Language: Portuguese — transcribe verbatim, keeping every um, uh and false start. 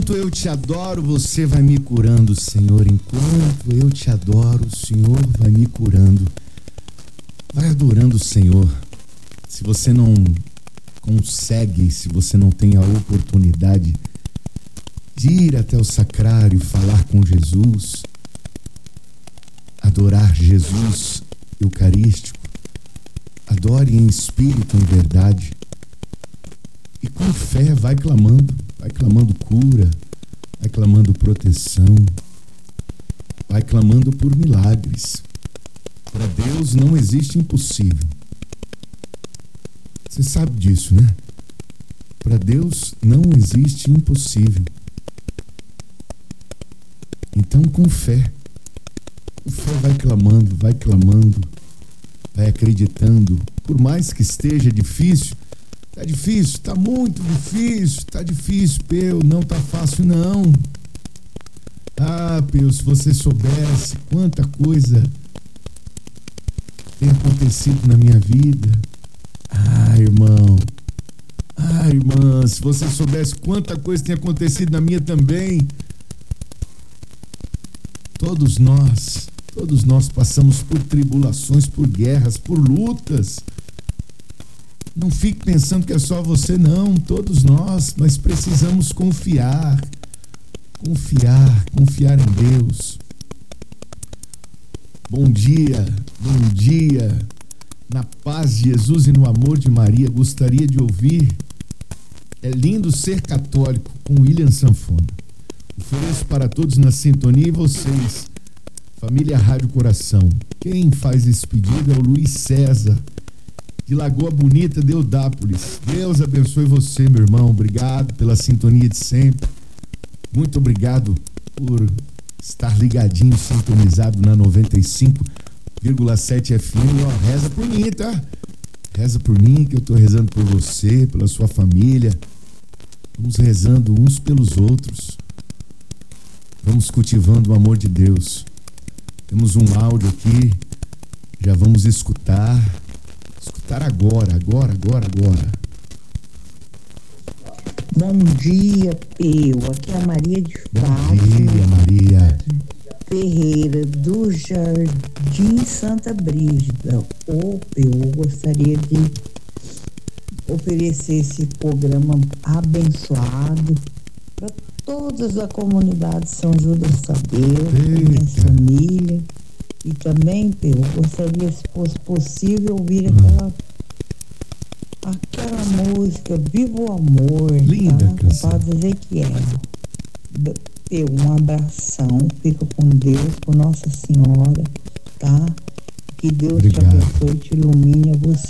Enquanto eu te adoro, você vai me curando, Senhor. Enquanto eu te adoro, o Senhor vai me curando. Vai adorando o Senhor. Se você não consegue, se você não tem a oportunidade de ir até o sacrário e falar com Jesus, adorar Jesus eucarístico, adore em espírito, em verdade, e com fé vai clamando, vai clamando cura, vai clamando proteção, vai clamando por milagres. Para Deus não existe impossível. Você sabe disso, né? Para Deus não existe impossível. Então, com fé, com fé vai clamando, vai clamando, vai acreditando. Por mais que esteja difícil, tá difícil, tá muito difícil, tá difícil, Peu, não tá fácil não. Ah, Peu, se você soubesse quanta coisa tem acontecido na minha vida. Ah, irmão, ah, irmã, se você soubesse quanta coisa tem acontecido na minha também. Todos nós, todos nós passamos por tribulações, por guerras, por lutas. Não fique pensando que é só você, não, todos nós, mas precisamos confiar, confiar, confiar em Deus. Bom dia, bom dia, na paz de Jesus e no amor de Maria. Gostaria de ouvir É Lindo Ser Católico, com William Sanfona. Ofereço para todos na sintonia e vocês, família Rádio Coração. Quem faz esse pedido é o Luiz César, de Lagoa Bonita, Deodápolis. Deus abençoe você, meu irmão. Obrigado pela sintonia de sempre. Muito obrigado por estar ligadinho, sintonizado na noventa e cinco vírgula sete F M. Ó, reza por mim, tá? Reza por mim, que eu tô rezando por você, pela sua família. Vamos rezando uns pelos outros. Vamos cultivando o amor de Deus. Temos um áudio aqui, já vamos escutar. Escutar agora, agora, agora, agora. Bom dia, Peu. Aqui é a Maria de Bom dia, Maria Ferreira, do Jardim Santa Brígida. Ô, Peu, eu gostaria de oferecer esse programa abençoado para todas a comunidade São Judas Tadeu, minha família. E também, Peu, eu gostaria, se fosse possível, ouvir aquela aquela música Viva o Amor, linda, tá? Com o Padre Ezequiel. Peu, um abração, fica com Deus, com Nossa Senhora, tá? Que Deus Obrigado. Te abençoe e te ilumine a você.